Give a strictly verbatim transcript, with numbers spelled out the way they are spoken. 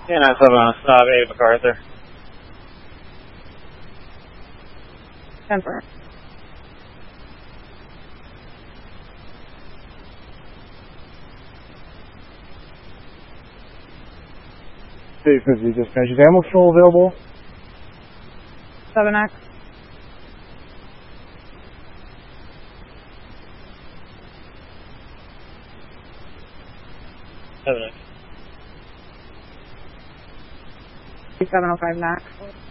Yeah, nine seven on stop, eight MacArthur. Denver. eight fifty dispatch. Is ammo still available? seven X. seven X. seven oh five Max.